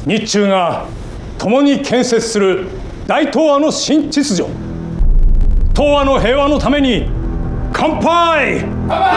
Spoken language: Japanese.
日中が共に建設する大東亜の新秩序、東亜の平和のために乾杯！乾杯！